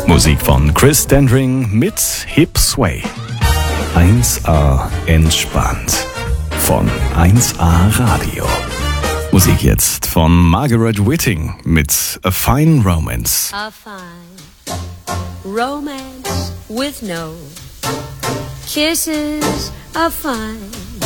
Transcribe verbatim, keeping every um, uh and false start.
Musik von Chris Dendring mit Hip Sway. eins A entspannt von eins A Radio. Musik jetzt von Margaret Whiting mit A Fine Romance. A fine romance with no kisses, a fine